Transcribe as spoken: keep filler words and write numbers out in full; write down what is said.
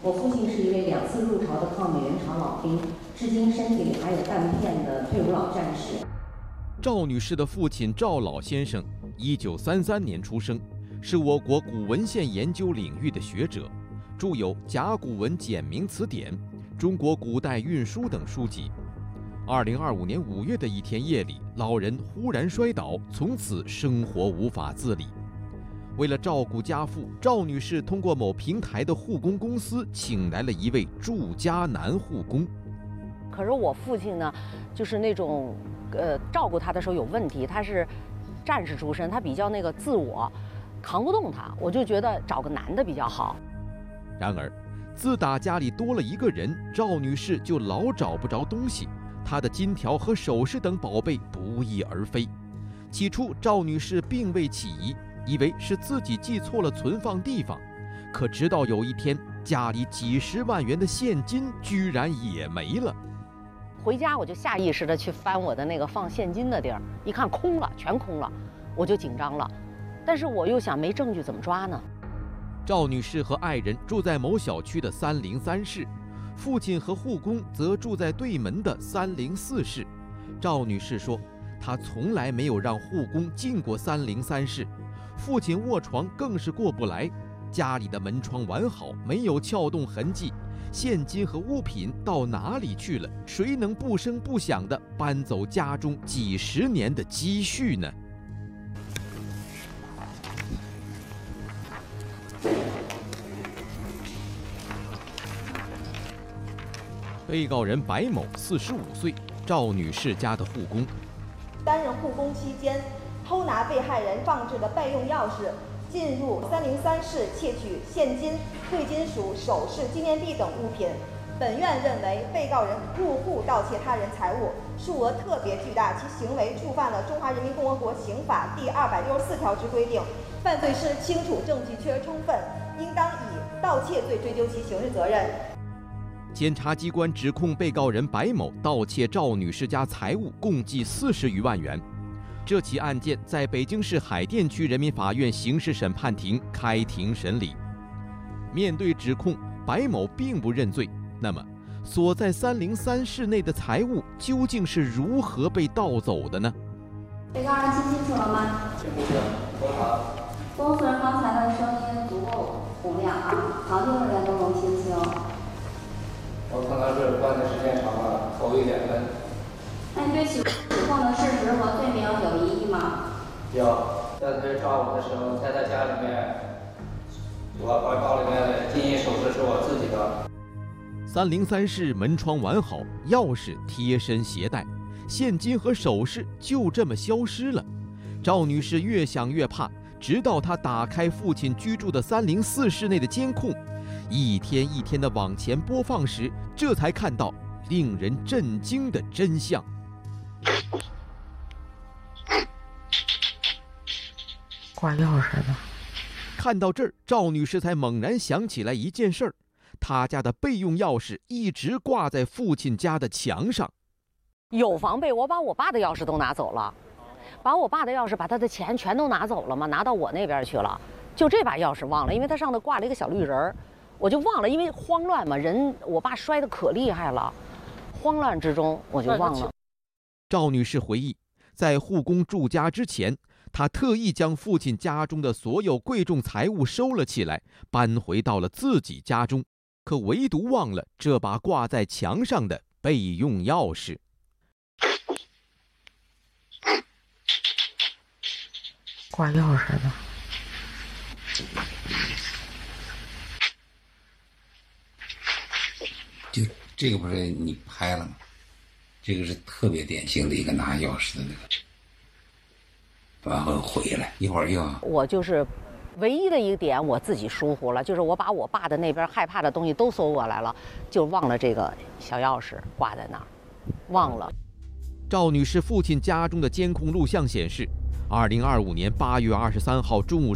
我父亲是一位两次入朝的抗美援朝老兵，至今身体里还有弹片的退伍老战士。 赵女士的父亲赵老先生，一九三三年出生，是我国古文献研究领域的学者，著有《甲骨文简明词典》《中国古代运输》等书籍。二零二五年五月的一天夜里，老人忽然摔倒，从此生活无法自理。为了照顾家父，赵女士通过某平台的护工公司请来了一位住家男护工。 可是我父亲呢，就是那种，呃，照顾他的时候有问题。他是战士出身，他比较那个自我，扛不动他。我就觉得找个男的比较好。 然而，自打家里多了一个人，赵女士就老找不着东西。她的金条和首饰等宝贝不翼而飞。起初，赵女士并未起疑，以为是自己记错了存放地方，可直到有一天，家里几十万元的现金居然也没了。 回家我就下意识的去翻我的那个放现金的地儿，一看空了，全空了，我就紧张了。但是我又想没证据怎么抓呢？ 赵女士和爱人住在某小区的三零三室，父亲和护工则住在对门的三零四室。赵女士说，她从来没有让护工进过三零三室，父亲卧床更是过不来。家里的门窗完好，没有撬动痕迹，现金和物品到哪里去了？谁能不声不响地搬走家中几十年的积蓄呢？被告人白某，四十五岁，赵女士家的护工。 担任护工期间，偷拿被害人放置的备用钥匙，进入三零三室窃取现金、贵金属、首饰、纪念币等物品。本院认为，被告人入户盗窃他人财物，数额特别巨大，其行为触犯了《中华人民共和国刑法》第二百六十四条之规定，犯罪是清楚证据确实充分，应当以盗窃罪追究其刑事责任。 检察机关指控被告人白某盗窃赵女士家财物共计四十余万元。这起案件在北京市海淀区人民法院刑事审判庭开庭审理。面对指控，白某并不认罪。那么，所在三零三室内的财物究竟是如何被盗走的呢？ 被告人听清楚了吗？ 听清楚了，多好。 公诉人刚才的声音足够洪亮啊，旁听人员都能听清。 我可能是关的时间长了，口有点闷。 那你对起指控的事实和罪名有异议吗？ 有，在他抓我的时候，在他家里面，我包包里面的金银首饰是我自己的。 三零三室门窗完好，钥匙贴身携带，现金和首饰就这么消失了。赵女士越想越怕，直到她打开父亲居住的三零四室内的监控，一天一天的往前播放时，这才看到令人震惊的真相。 挂钥匙呢？ 看到这儿，赵女士才猛然想起来一件事儿，她家的备用钥匙一直挂在父亲家的墙上。 有防备，我把我爸的钥匙都拿走了，把我爸的钥匙，把他的钱全都拿走了嘛，拿到我那边去了。就这把钥匙忘了，因为它上头挂了一个小绿人儿。我就忘了，因为慌乱嘛，人我爸摔得可厉害了，慌乱之中我就忘了。 赵女士回忆，在护工住家之前，她特意将父亲家中的所有贵重财物收了起来，搬回到了自己家中，可唯独忘了这把挂在墙上的备用钥匙。 挂钥匙呢？ 就这个不是你拍了吗？这个是特别典型的一个拿钥匙的那个，然后回来一会儿又…… 我就是唯一的一个点，我自己疏忽了，就是我把我爸的那边害怕的东西都搜过来了，就忘了这个小钥匙挂在那儿，忘了。 赵女士父亲家中的监控录像显示，二零二五年八月二十三号中午